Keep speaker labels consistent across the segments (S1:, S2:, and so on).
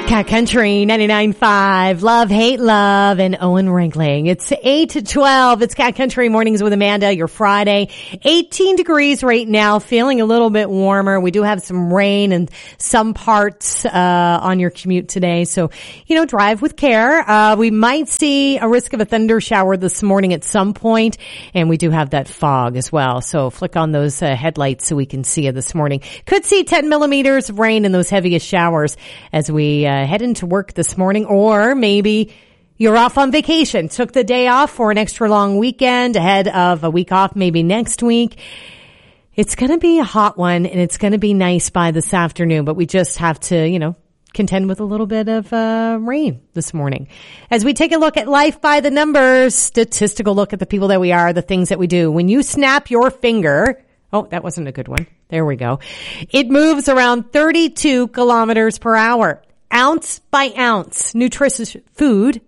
S1: Cat Country 99.5, Love, Hate, Love, and Owen Ringling. It's 8 to 12. It's Cat Country Mornings with Amanda, your Friday. 18 degrees right now, feeling a little bit warmer. We do have some rain in some parts on your commute today. So, drive with care. We might see a risk of a thunder shower this morning at some point, and we do have that fog as well. So flick on those headlights so we can see you this morning. Could see 10 millimeters of rain in those heaviest showers as we head into work this morning, or maybe you're off on vacation, took the day off for an extra long weekend ahead of a week off maybe next week. It's going to be a hot one, and it's going to be nice by this afternoon, but we just have to, contend with a little bit of rain this morning. As we take a look at life by the numbers, statistical look at the people that we are, the things that we do. When you snap your finger, oh, that wasn't a good one. There we go. It moves around 32 kilometers per hour. Ounce by ounce, nutritious food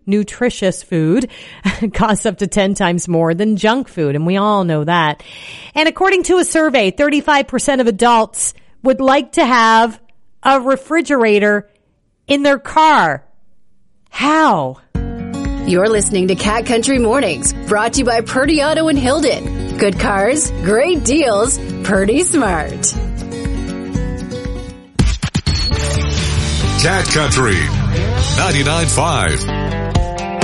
S1: costs up to 10 times more than junk food, and we all know that. And according to a survey, 35% of adults would like to have a refrigerator in their car. How?
S2: You're listening to Cat Country Mornings, brought to you by Purdy Auto in Hilden. Good cars, great deals, Purdy Smart.
S3: Cat Country 99.5.